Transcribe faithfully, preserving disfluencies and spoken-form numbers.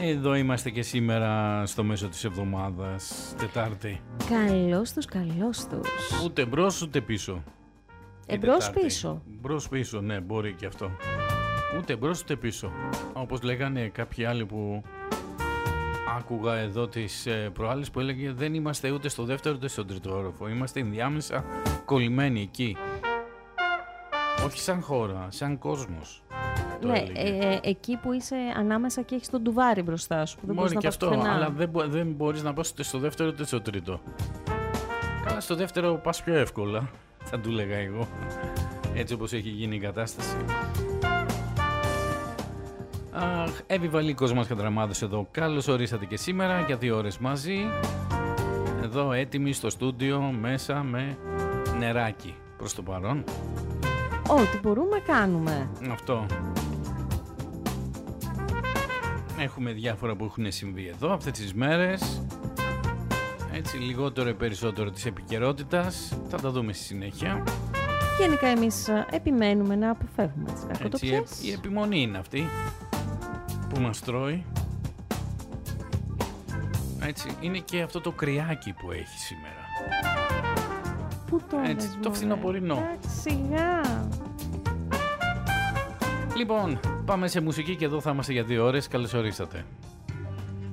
Εδώ είμαστε και σήμερα στο μέσο της εβδομάδας, Τετάρτη. Καλώς τους, καλώς τους. Ούτε μπρος ούτε πίσω. Εμπρός πίσω. Μπρος πίσω, ναι, μπορεί και αυτό. Ούτε μπρος ούτε πίσω. Όπως λέγανε κάποιοι άλλοι που άκουγα εδώ τις προάλλες που έλεγε δεν είμαστε ούτε στο δεύτερο ούτε στον τρίτο όροφο. Είμαστε ενδιάμεσα κολλημένοι εκεί. Όχι σαν χώρα, σαν κόσμος. Ναι, ε, εκεί που είσαι ανάμεσα και έχεις τον ντουβάρι μπροστά σου. Που δεν μπορεί μπορείς και να αυτό, πας πουθενά. αλλά δεν, μπο, δεν μπορείς να πας ούτε στο δεύτερο ούτε στο τρίτο. Καλά, στο δεύτερο πας πιο εύκολα, θα του λέγα εγώ. Έτσι όπως έχει γίνει η κατάσταση. Αχ, επιβαλικός μας Χατραμάδος εδώ. Καλώς ορίσατε και σήμερα για δύο ώρες μαζί. Εδώ έτοιμοι στο στούντιο μέσα με νεράκι προς το παρόν. Ό,τι μπορούμε κάνουμε. Αυτό. Έχουμε διάφορα που έχουν συμβεί εδώ αυτές τις μέρες. Έτσι λιγότερο ή περισσότερο της επικαιρότητας. Θα τα δούμε στη συνέχεια. Γενικά εμείς επιμένουμε να αποφεύγουμε τις κακοτοπιές. Η επιμονή είναι αυτή που μας τρώει. Έτσι, είναι και αυτό το κρυάκι που έχει σήμερα. Πού το Έτσι, λες, το μωρέ? φθινοπορεινό. Εντάξει, σιγά. Λοιπόν, πάμε σε μουσική και εδώ θα είμαστε για δύο ώρες. Καλώς ορίσατε.